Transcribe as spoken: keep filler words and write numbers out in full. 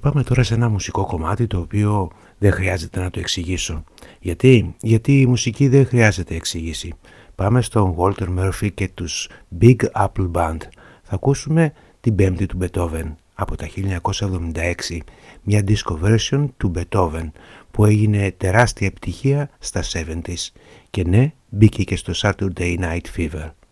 πάμε τώρα σε ένα μουσικό κομμάτι το οποίο δεν χρειάζεται να το εξηγήσω. Γιατί, Γιατί η μουσική δεν χρειάζεται εξήγηση. Πάμε στον Walter Murphy και τους Big Apple Band. Θα ακούσουμε την πέμπτη του Beethoven από τα χίλια εννιακόσια εβδομήντα έξι, μια disco version του Beethoven που έγινε τεράστια επιτυχία στα εβδομήντα και ναι, μπήκε και στο Saturday Night Fever.